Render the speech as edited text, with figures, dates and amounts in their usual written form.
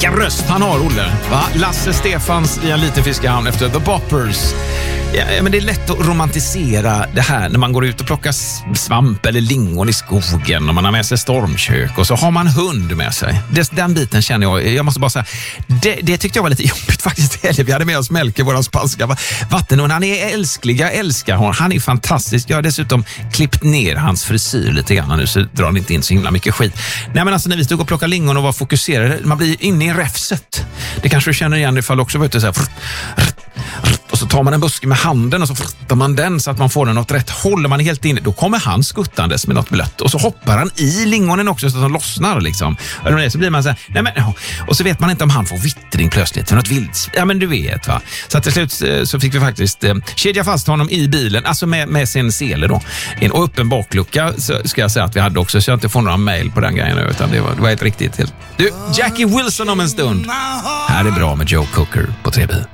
Vilken röst han har, Olle. Va? Lasse Stefans i En liten fiskehamn efter The Boppers. Ja, men det är lätt att romantisera det här när man går ut och plockar svamp eller lingon i skogen och man har med sig stormkök och så har man hund med sig. Den biten känner jag måste bara säga, det tyckte jag var lite jobbigt faktiskt. Vi hade med oss Melke, våran spanska vattenhund. Han är älsklig, jag älskar honom. Han är fantastisk. Jag har dessutom klippt ner hans frisyr lite grann nu så drar han inte in så himla mycket skit. Nej, men alltså när vi stod och plockade lingon och var fokuserade, man blir inne i räfset. Det kanske du känner igen ifall också var ute så här. Och så tar man en buske med handen och så flyttar man den så att man får den åt rätt håll. Man är helt inne. Då kommer han skuttandes med något blött. Och så hoppar han i lingonen också så att de lossnar liksom. Och så blir man så här, nej men, och så vet man inte om han får vittring plötsligt för något vilt. Ja men du vet va. Så att till slut så fick vi faktiskt kedja fast honom i bilen. Alltså med sin sele då. Och upp en baklucka så ska jag säga att vi hade också. Så jag inte får några mejl på den grejen nu. Utan det var ett riktigt helt. Du, Jackie Wilson om en stund. Här är bra med Joe Cocker på 3B.